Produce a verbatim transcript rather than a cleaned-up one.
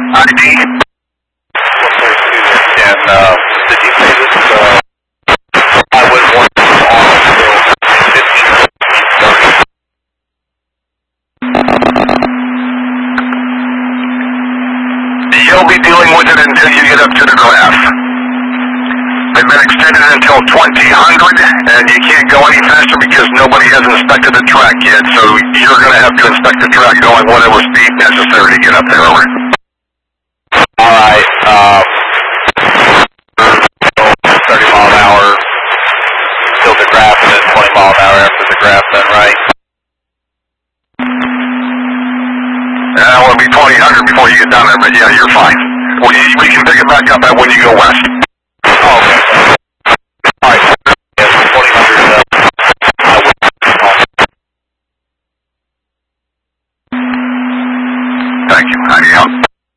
I D. And uh, did you say this is uh, Highway one on until fifteen thirty? You'll be dealing with it until you get up to the graph. They've been extended until twenty hundred, and you can't go any faster because nobody has inspected the track yet, so you're going to have to inspect the track going whatever speed necessary to get up there. Over. Alright, um, thirty mile an hour till the graph, and then twenty mile an hour after the graph, then, right? Uh, it will be twenty hundred before you get down there, but yeah, you're fine. We, we can pick it back up at when you go west. Oh, okay. Alright, yes, twenty hundred, uh, Thank you. Howdy out.